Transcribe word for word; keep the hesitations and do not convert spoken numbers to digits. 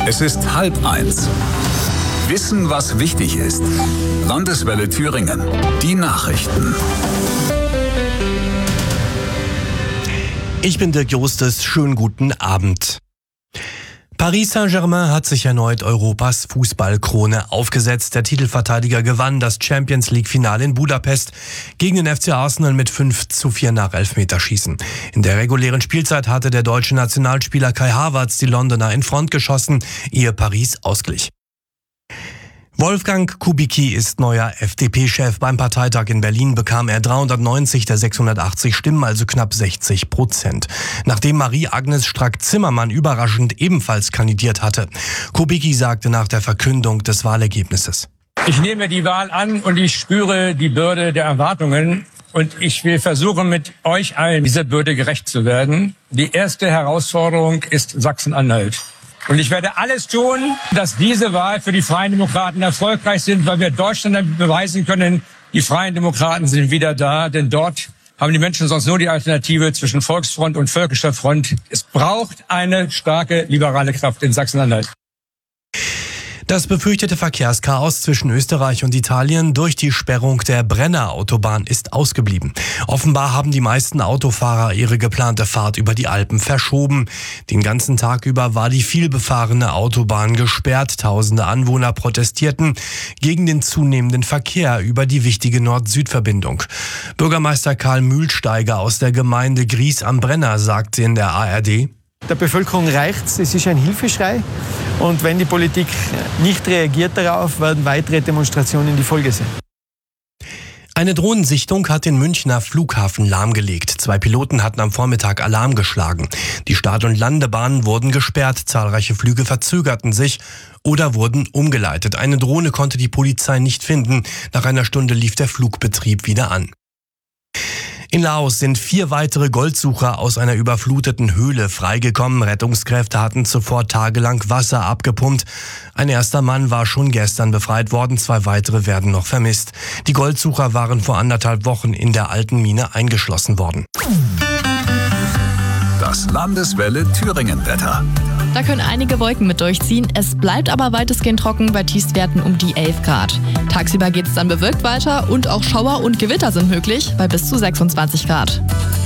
Es ist halb eins. Wissen, was wichtig ist. Landeswelle Thüringen. Die Nachrichten. Ich bin Dirk Jostes. Schönen guten Abend. Paris Saint-Germain hat sich erneut Europas Fußballkrone aufgesetzt. Der Titelverteidiger gewann das Champions-League-Finale in Budapest gegen den F C Arsenal mit fünf zu vier nach Elfmeterschießen. In der regulären Spielzeit hatte der deutsche Nationalspieler Kai Havertz die Londoner in Front geschossen, ehe Paris ausglich. Wolfgang Kubicki ist neuer F D P-Chef. Beim Parteitag in Berlin bekam er dreihundertneunzig der sechshundertachtzig Stimmen, also knapp sechzig Prozent. Nachdem Marie-Agnes Strack-Zimmermann überraschend ebenfalls kandidiert hatte. Kubicki sagte nach der Verkündung des Wahlergebnisses: Ich nehme die Wahl an und ich spüre die Bürde der Erwartungen. Und ich will versuchen, mit euch allen dieser Bürde gerecht zu werden. Die erste Herausforderung ist Sachsen-Anhalt. Und ich werde alles tun, dass diese Wahl für die Freien Demokraten erfolgreich sind, weil wir Deutschland damit beweisen können, die Freien Demokraten sind wieder da. Denn dort haben die Menschen sonst nur die Alternative zwischen Volksfront und Völkischer Front. Es braucht eine starke liberale Kraft in Sachsen-Anhalt. Das befürchtete Verkehrschaos zwischen Österreich und Italien durch die Sperrung der Brenner-Autobahn ist ausgeblieben. Offenbar haben die meisten Autofahrer ihre geplante Fahrt über die Alpen verschoben. Den ganzen Tag über war die vielbefahrene Autobahn gesperrt. Tausende Anwohner protestierten gegen den zunehmenden Verkehr über die wichtige Nord-Süd-Verbindung. Bürgermeister Karl Mühlsteiger aus der Gemeinde Gries am Brenner sagte in der A R D: Der Bevölkerung reicht's, es ist ein Hilfeschrei. Und wenn die Politik nicht reagiert darauf, werden weitere Demonstrationen die Folge sein. Eine Drohnensichtung hat den Münchner Flughafen lahmgelegt. Zwei Piloten hatten am Vormittag Alarm geschlagen. Die Start- und Landebahnen wurden gesperrt, zahlreiche Flüge verzögerten sich oder wurden umgeleitet. Eine Drohne konnte die Polizei nicht finden. Nach einer Stunde lief der Flugbetrieb wieder an. In Laos sind vier weitere Goldsucher aus einer überfluteten Höhle freigekommen. Rettungskräfte hatten zuvor tagelang Wasser abgepumpt. Ein erster Mann war schon gestern befreit worden, zwei weitere werden noch vermisst. Die Goldsucher waren vor anderthalb Wochen in der alten Mine eingeschlossen worden. Das Landeswelle Thüringen-Wetter. Da können einige Wolken mit durchziehen. Es bleibt aber weitestgehend trocken bei Tiefstwerten um die elf Grad. Tagsüber geht es dann bewölkt weiter und auch Schauer und Gewitter sind möglich bei bis zu sechsundzwanzig Grad.